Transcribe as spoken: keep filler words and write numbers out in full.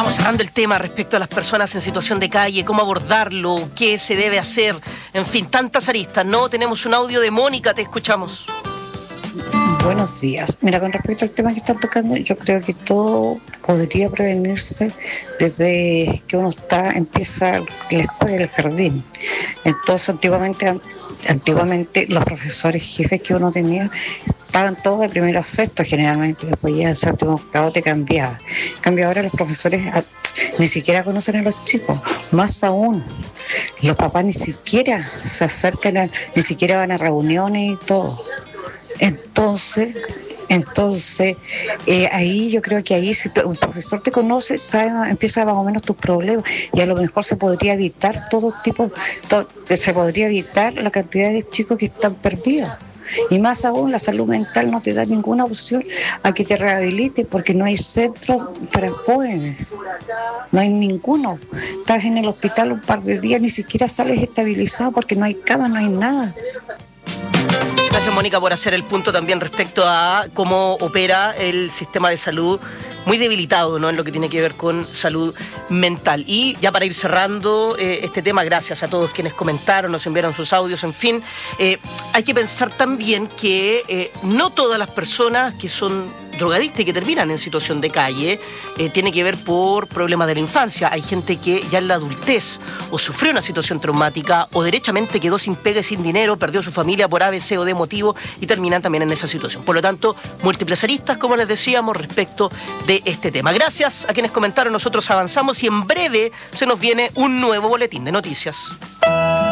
Vamos cerrando el tema respecto a las personas en situación de calle, cómo abordarlo, qué se debe hacer, en fin, tantas aristas, ¿no? Tenemos un audio de Mónica, te escuchamos. Buenos días. Mira, con respecto al tema que están tocando, yo creo que todo podría prevenirse desde que uno está empieza la escuela y el jardín. Entonces, antiguamente, antiguamente los profesores jefes que uno tenía estaban todos de primero a sexto generalmente, después ya en séptimo octavo te cambiaba. En cambio ahora los profesores a, ni siquiera conocen a los chicos, más aún, los papás ni siquiera se acercan, a, ni siquiera van a reuniones y todo. Entonces, entonces eh, ahí yo creo que ahí si un profesor te conoce, sabe, empieza más o menos tus problemas y a lo mejor se podría evitar todo tipo, todo, se podría evitar la cantidad de chicos que están perdidos. Y más aún, la salud mental no te da ninguna opción a que te rehabilite porque no hay centros para jóvenes, no hay ninguno. Estás en el hospital un par de días, ni siquiera sales estabilizado porque no hay cama, no hay nada. Gracias, Mónica, por hacer el punto también respecto a cómo opera el sistema de salud, muy debilitado, ¿no?, en lo que tiene que ver con salud mental. Y ya para ir cerrando eh, este tema, gracias a todos quienes comentaron, nos enviaron sus audios, en fin, eh, hay que pensar también que eh, no todas las personas que son drogadictas y que terminan en situación de calle eh, tiene que ver por problemas de la infancia. Hay gente que ya en la adultez o sufrió una situación traumática o derechamente quedó sin pega y sin dinero, perdió su familia por A, B, C o D motivo y terminan también en esa situación. Por lo tanto, múltiples aristas, como les decíamos, respecto de este tema. Gracias a quienes comentaron, nosotros avanzamos y en breve se nos viene un nuevo boletín de noticias.